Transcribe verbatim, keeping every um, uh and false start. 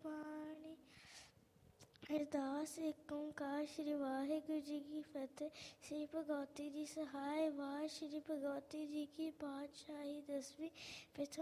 ਬਾਣੀ। ਅਰਦਾਸ ਏਕ ਓਂਕਾਰ ਸ਼੍ਰੀ ਵਾਹਿਗੁਰੂ ਜੀ ਕੀ ਫਤਿਹ। ਸ਼੍ਰੀ ਭਗਵਤੀ ਜੀ ਸਹਾਇ ਵਾਰ। ਸ਼੍ਰੀ ਭਗਵਤੀ ਜੀ ਕੀ ਪਾਤਸ਼ਾਹੀ ਦਸਵੀਂ। ਪਿਛੋਂ